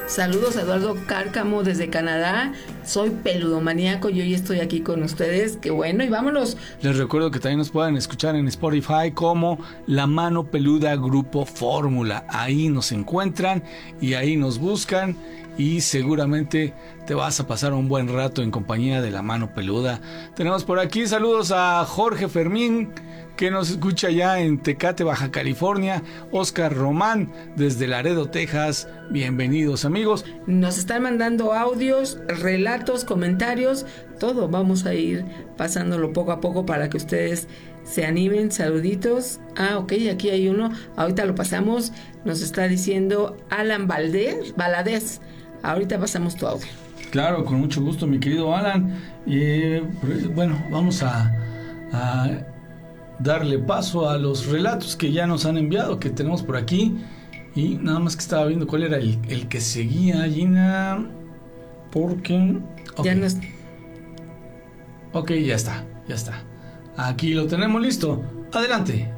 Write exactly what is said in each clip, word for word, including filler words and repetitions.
Saludos a Eduardo Cárcamo desde Canadá. Soy peludomaníaco y hoy estoy aquí con ustedes. Qué bueno, y vámonos. Les recuerdo que también nos pueden escuchar en Spotify como La Mano Peluda Grupo Fórmula. Ahí nos encuentran y ahí nos buscan y seguramente te vas a pasar un buen rato en compañía de La Mano Peluda. Tenemos por aquí saludos a Jorge Fermín, que nos escucha ya en Tecate, Baja California. Oscar Román desde Laredo, Texas. Bienvenidos, amigos. Nos están mandando audios, relatos, comentarios, todo. Vamos a ir pasándolo poco a poco para que ustedes se animen. Saluditos. Ah, ok, aquí hay uno. Ahorita lo pasamos. Nos está diciendo Alan Valdés, Valadez. Ahorita pasamos tu audio. Claro, con mucho gusto, mi querido Alan. Eh, bueno, vamos a... a darle paso a los relatos que ya nos han enviado, que tenemos por aquí. Y nada más que estaba viendo cuál era el, el que seguía, Gina, porque... Okay. Ya nos... Ok, ya está, ya está. Aquí lo tenemos listo. Adelante.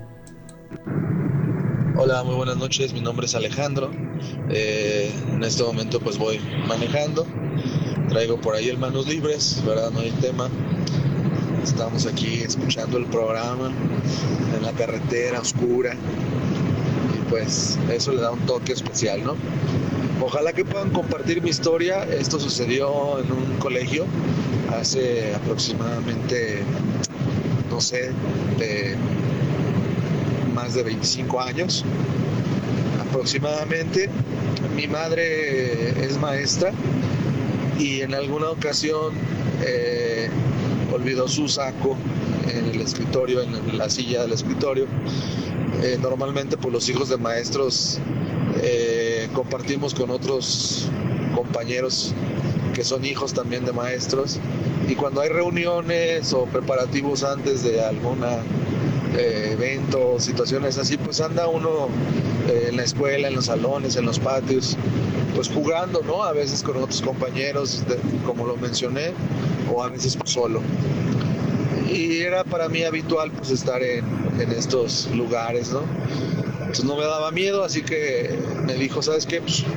Hola, muy buenas noches, mi nombre es Alejandro. Eh, en este momento pues voy manejando. Traigo por ahí el manos libres, ¿verdad? No hay tema. Estamos aquí escuchando el programa en la carretera oscura y pues eso le da un toque especial, ¿no? Ojalá que puedan compartir mi historia. Esto sucedió en un colegio hace aproximadamente, no sé, de más de veinticinco años aproximadamente. Mi madre es maestra y en alguna ocasión eh, olvidó su saco en el escritorio, en la silla del escritorio. Eh, normalmente pues los hijos de maestros eh, compartimos con otros compañeros que son hijos también de maestros, y cuando hay reuniones o preparativos antes de algún eh, evento o situaciones así, pues anda uno eh, en la escuela, en los salones, en los patios, pues jugando, ¿no? A veces con otros compañeros, de, como lo mencioné, o a veces pues solo. Y era para mí habitual pues estar en, en estos lugares, ¿no? Entonces no me daba miedo, así que me dijo, ¿sabes qué? Pues